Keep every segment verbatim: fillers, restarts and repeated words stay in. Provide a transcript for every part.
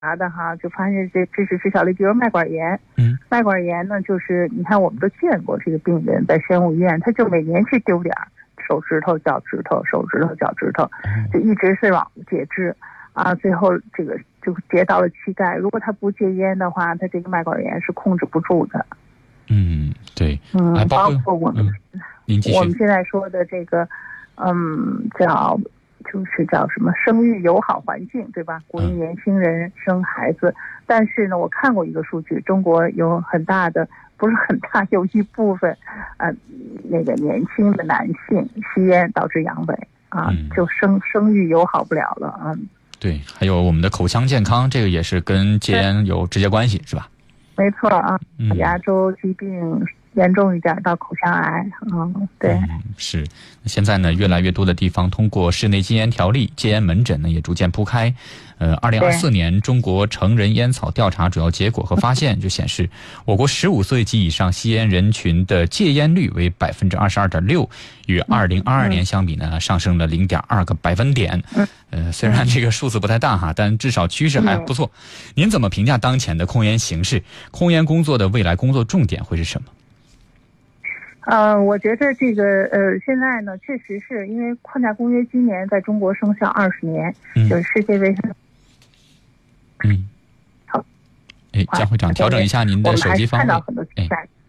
查的哈，就发现这这是致小率，比如脉管炎， 嗯， 脉管炎呢，就是你看我们都见过这个病人在宣武医院，他就每年去丢点儿手指头、脚趾头、手指头、脚趾头，就一直是往截肢啊，最后这个就截到了膝盖。如果他不戒烟的话，他这个脉管炎是控制不住的。 嗯，对， 嗯， 包括包括我们、 嗯、您继续我们现在说的这个，嗯，叫。就是叫什么生育友好环境，对吧？鼓励年轻人生孩子，嗯、但是呢，我看过一个数据，中国有很大的，不是很大，有一部分，呃，那个年轻的男性吸烟导致阳痿啊，嗯、就生生育友好不了了啊。嗯、 对，还有我们的口腔健康，这个也是跟戒烟有直接关系，是吧？ 没错啊，嗯、牙周疾病。严重一点到口腔癌，嗯，对， 嗯，是。现在呢，越来越多的地方通过室内禁烟条例，戒烟门诊呢也逐渐铺开。呃，二零二四年中国成人烟草调查主要结果和发现就显示，我国十五岁及以上吸烟人群的戒烟率为百分之二十二点六，与二零二二年相比呢，上升了零点二个百分点。呃，虽然这个数字不太大哈，但至少趋势还不错。您怎么评价当前的控烟形势？控烟工作的未来工作重点会是什么？ 呃，我觉得这个呃，现在呢，确实是因为框架公约今年在中国生效二十年，嗯、就是世界卫生。 嗯。好。哎，江会长，调整一下您的手机方位。哎。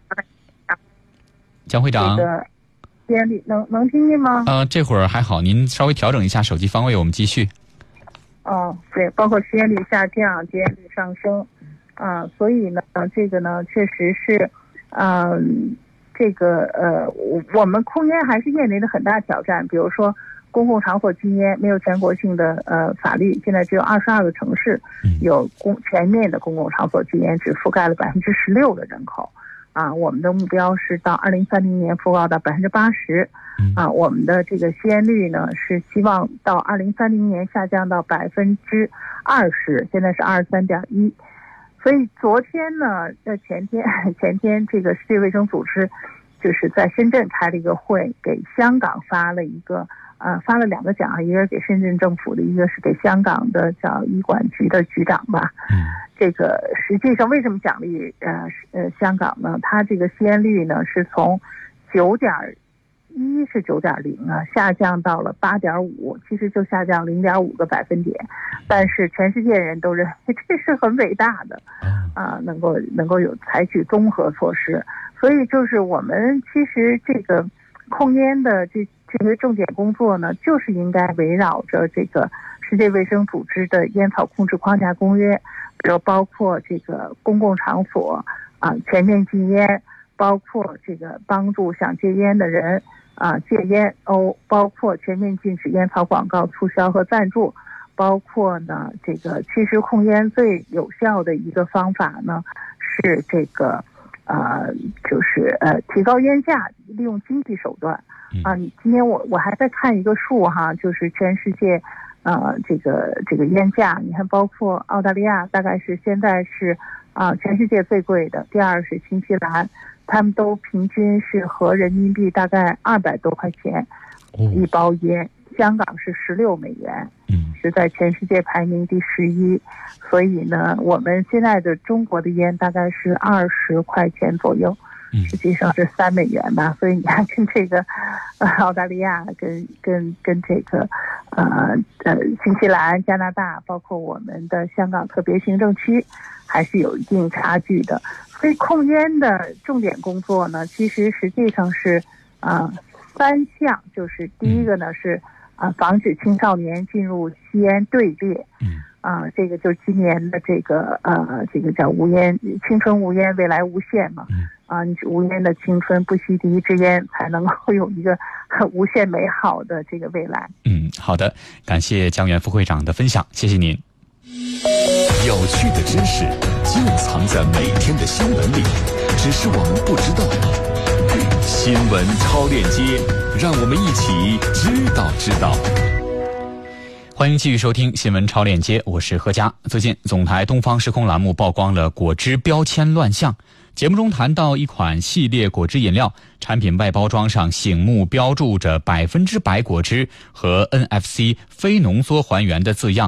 江会长。 这个吸烟率能能听见吗？ 呃，这会儿还好，您稍微调整一下手机方位，我们继续。 哦，对，包括吸烟率下降、戒烟率上升，啊、呃，所以呢，这个呢，确实是，嗯、呃。这个呃，我们控烟还是面临着很大挑战。比如说，公共场所禁烟没有全国性的呃法律，现在只有二十二个城市有公全面的公共场所禁烟，只覆盖了百分之十六的人口。啊，我们的目标是到二零三零年覆盖到百分之八十。啊，我们的这个吸烟率呢是希望到二零三零年下降到百分之二十，现在是二十三点一。所以昨天呢，在前天前天这个世界卫生组织就是在深圳开了一个会，给香港发了一个呃发了两个奖，一个是给深圳政府的，一个是给香港的叫医管局的局长吧。嗯，这个实际上为什么奖励呃呃香港呢？它这个吸烟率呢是从九点一是九点零啊，下降到了八点五，其实就下降零点五个百分点，但是全世界人都认为这是很伟大的，啊，能够能够有采取综合措施，所以就是我们其实这个控烟的这这些重点工作呢，就是应该围绕着这个世界卫生组织的烟草控制框架公约，比如包括这个公共场所啊全面禁烟，包括这个帮助想戒烟的人。啊，戒烟哦，包括全面禁止烟草广告促销和赞助，包括呢，这个其实控烟最有效的一个方法呢，是这个，呃，就是呃提高烟价，利用经济手段。啊，你今天我我还在看一个数哈，就是全世界，呃，这个这个烟价，你看包括澳大利亚，大概是现在是啊全世界最贵的，第二是新西兰。他们都平均是合人民币大概二百多块钱一包烟，香港是十六美元，嗯，是在全世界排名第十一。所以呢，我们现在的中国的烟大概是二十块钱左右，实际上是三美元吧。所以你看，跟这个呃澳大利亚、跟跟跟这个呃呃新西兰、加拿大，包括我们的香港特别行政区，还是有一定差距的。所以控烟的重点工作呢，其实实际上是啊、呃、三项，就是第一个呢是啊、呃、防止青少年进入吸烟队列，嗯啊、呃、这个就是今年的这个呃这个叫无烟青春无烟未来无限嘛，啊你无烟的青春不吸第一支烟才能够有一个无限美好的这个未来。 嗯，好的，感谢江源副会长的分享，谢谢您。 有趣的知识就藏在每天的新闻里，只是我们不知道。新闻超链接，让我们一起知道知道。 欢迎继续收听新闻超链接，我是何佳。最近总台东方时空栏目曝光了果汁标签乱象，节目中谈到一款系列果汁饮料产品外包装上醒目标注着百分之百果汁和 N F C 非浓缩还原的字样，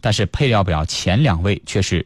但是配料表前两位却是